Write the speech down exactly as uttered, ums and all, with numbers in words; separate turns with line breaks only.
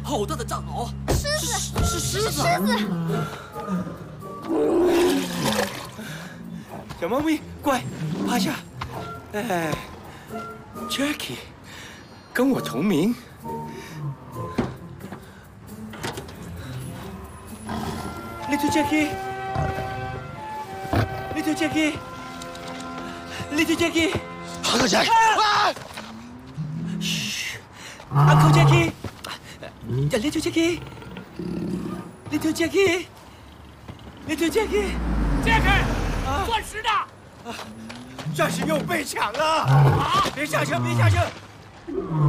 好大的藏獒！
狮子，
是狮子！
狮子！
小猫咪，乖，趴下。哎 ，Jackie， 跟我同名。Little Jackie，Little Jackie，Little Jackie，
好的 Jack，
啊！嘘 ，Uncle Jackie，Little Jackie，Little Jackie，Little Jackie，Jack，
钻石的。
啊，钻石又被抢了！啊！别下车，别下车！